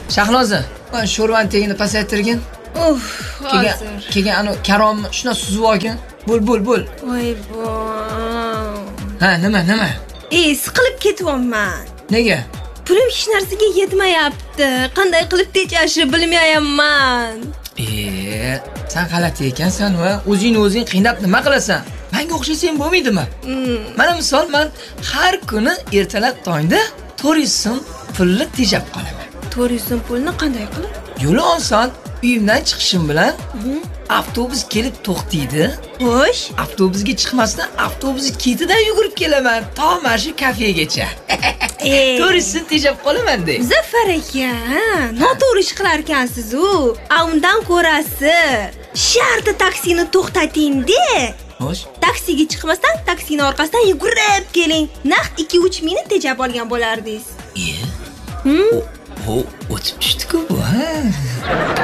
Shahnoza, mana sho'rvani tagini pasaytirgin. Hozir. Keyin ana karomni shuna suzib olgin. Bo'l. Voy bo. Ha, nima? Siqilib ketyapman. Nega? Pulim hech narsaga yetmayapti. Qanday qilib tejashni bilmayapman. Sen g'alati ekansan va o'zing qiynab nima qilasan? Menga o'xshasang bo'lmaydimi? Mana misol men har kuni ertalab tongda 400 so'm pulni tejab qolaman. 400 so'm pulni qanday qilib? Yo'li oson. Uyimdan chiqishim bilan avtobus kelib to'xtaydi. Xo'sh, Avtobusga chiqmasdan avtobus ketidan yugurib kelaman to mana shu kafegacha. 400 so'm tejab qolaman-da. Muzaffar aka, noto'g'ri ish qilar ekansiz-u. Undan ko'rasi, shartta taksini to'xtating-da. Xo'sh. Taksiga chiqmasdan taksini orqasidan yugurib keling. Naq 2-3 mingni tejab olgan bo'lardingiz. O'tib tushdi-ku bu, ha?